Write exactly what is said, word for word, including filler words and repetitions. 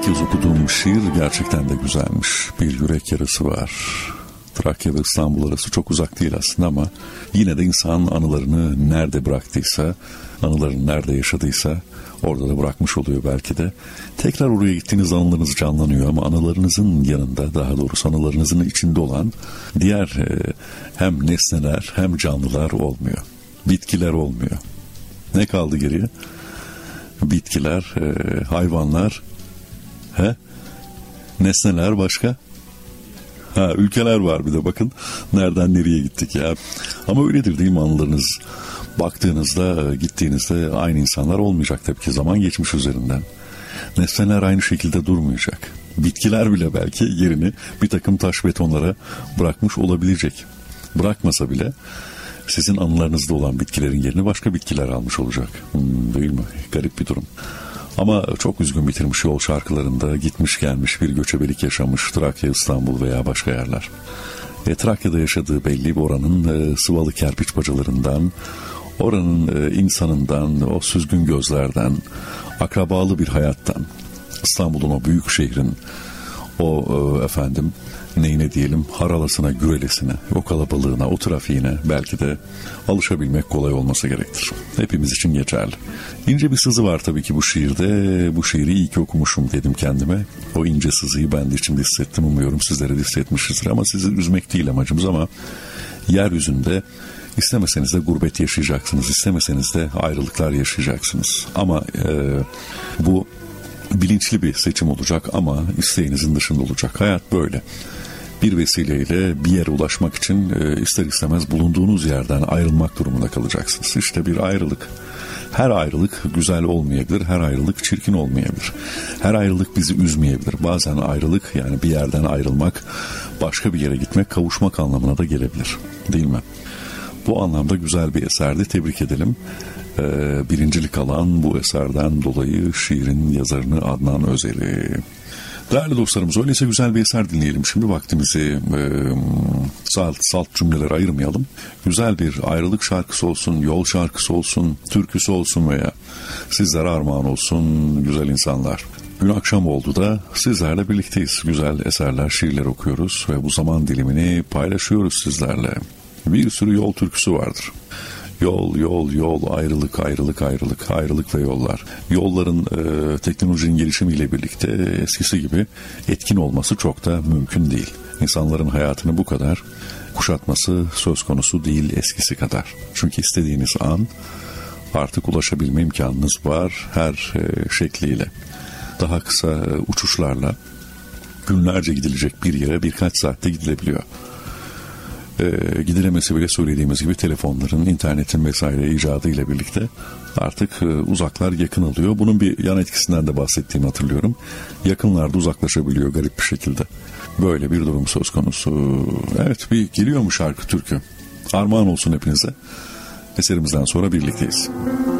kez okuduğum şiir gerçekten de güzelmiş. Bir yürek yarası var. Trakya ve İstanbul arası çok uzak değil aslında ama yine de insan anılarını nerede bıraktıysa, anılarını nerede yaşadıysa orada da bırakmış oluyor belki de. Tekrar oraya gittiğiniz anılarınız canlanıyor ama anılarınızın yanında, daha doğrusu anılarınızın içinde olan diğer e, hem nesneler hem canlılar olmuyor. Bitkiler olmuyor. Ne kaldı geriye? Bitkiler, e, hayvanlar, he? Nesneler başka? Ha, ülkeler var bir de, bakın nereden nereye gittik ya. Ama öyledir değil mi anılarınız? Baktığınızda, gittiğinizde aynı insanlar olmayacak tabii ki, zaman geçmiş üzerinden. Nesneler aynı şekilde durmayacak. Bitkiler bile belki yerini bir takım taş betonlara bırakmış olabilecek. Bırakmasa bile sizin anılarınızda olan bitkilerin yerini başka bitkiler almış olacak. Hmm, değil mi? Garip bir durum. Ama çok üzgün bitirmiş yol şarkılarında, gitmiş gelmiş bir göçebelik yaşamış Trakya, İstanbul veya başka yerler. E, Trakya'da yaşadığı belli, oranın e, sıvalı kerpiç bacalarından, oranın e, insanından, o süzgün gözlerden, akrabalı bir hayattan, İstanbul'un o büyük şehrin o e, efendim neyine diyelim, haralasına, gürelesine, o kalabalığına, o trafiğine belki de alışabilmek kolay olması gerektir. Hepimiz için geçerli. İnce bir sızı var tabii ki bu şiirde. Bu şiiri iyi ki okumuşum dedim kendime. O ince sızıyı ben de içimde hissettim. Umuyorum sizlere de hissetmişizdir. Ama sizi üzmek değil amacımız, ama yeryüzünde istemeseniz de gurbet yaşayacaksınız. İstemeseniz de ayrılıklar yaşayacaksınız. Ama e, bu bilinçli bir seçim olacak ama isteğinizin dışında olacak. Hayat böyle. Bir vesileyle bir yere ulaşmak için e, ister istemez bulunduğunuz yerden ayrılmak durumunda kalacaksınız. İşte bir ayrılık. Her ayrılık güzel olmayabilir, her ayrılık çirkin olmayabilir. Her ayrılık bizi üzmeyebilir. Bazen ayrılık, yani bir yerden ayrılmak, başka bir yere gitmek, kavuşmak anlamına da gelebilir. Değil mi? Bu anlamda güzel bir eserdi. Tebrik edelim. Ee, birincilik alan bu eserden dolayı şiirin yazarını Adnan Özel'i. Değerli dostlarımız, öyleyse güzel bir eser dinleyelim. Şimdi vaktimizi e, salt, salt cümleler ayırmayalım. Güzel bir ayrılık şarkısı olsun, yol şarkısı olsun, türküsü olsun veya sizlere armağan olsun güzel insanlar. Gün akşam oldu da sizlerle birlikteyiz. Güzel eserler, şiirler okuyoruz ve bu zaman dilimini paylaşıyoruz sizlerle. Bir sürü yol türküsü vardır. Yol, yol, yol, ayrılık, ayrılık, ayrılık, ayrılık ve yollar. Yolların e, teknolojinin gelişimiyle birlikte eskisi gibi etkin olması çok da mümkün değil. İnsanların hayatını bu kadar kuşatması söz konusu değil eskisi kadar. Çünkü istediğiniz an artık ulaşabilme imkanınız var her e, şekliyle. Daha kısa e, uçuşlarla günlerce gidilecek bir yere birkaç saatte gidilebiliyor. E, gidilemesi bile söylediğimiz gibi telefonların, internetin vesaire icadı ile birlikte artık e, uzaklar yakın oluyor. Bunun bir yan etkisinden de bahsettiğimi hatırlıyorum. Yakınlarda uzaklaşabiliyor garip bir şekilde. Böyle bir durum söz konusu. Evet, bir geliyor mu şarkı türkü? Armağan olsun hepinize. Eserimizden sonra birlikteyiz.